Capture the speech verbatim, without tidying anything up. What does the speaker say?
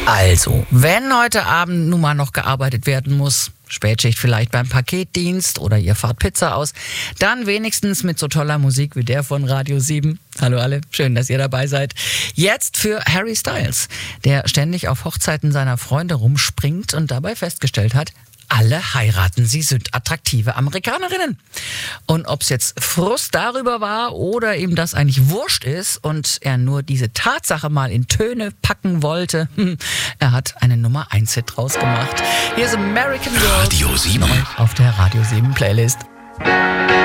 Also, wenn heute Abend nun mal noch gearbeitet werden muss, Spätschicht vielleicht beim Paketdienst oder ihr fahrt Pizza aus, dann wenigstens mit so toller Musik wie der von Radio sieben. Hallo alle, schön, dass ihr dabei seid. Jetzt für Harry Styles, der ständig auf Hochzeiten seiner Freunde rumspringt und dabei festgestellt hat, alle heiraten sie, sind attraktive Amerikanerinnen. Und ob es jetzt Frust darüber war oder ihm das eigentlich wurscht ist und er nur diese Tatsache mal in Töne packen wollte, hm, er hat eine Nummer eins Hit draus gemacht. Hier ist American Girl Radio sieben auf der Radio sieben Playlist.